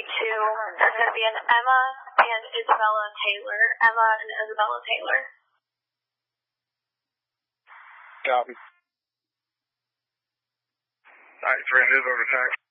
There's going to be an Emma and Isabella Taylor. Emma and Isabella Taylor. Copy. Alright, 3 move over tax.